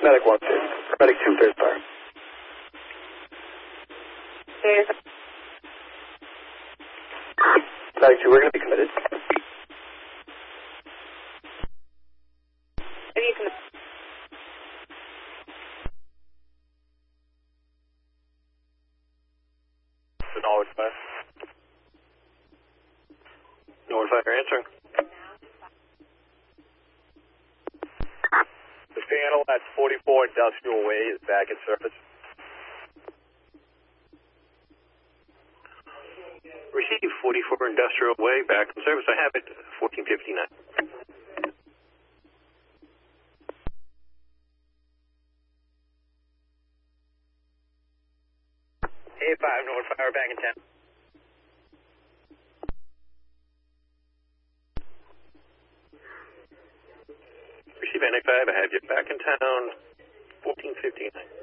Medic 1, Medic 2, third fire. Yes. Medic 2, we're going to be committed. Norwood Fire. Norwood Fire answering. The panel at 44 Industrial Way is back in service. Receive 44 Industrial Way back in service. I have it 1459. A5 Norwood Fire back in town. Receive NA5, I have you back in town 1459.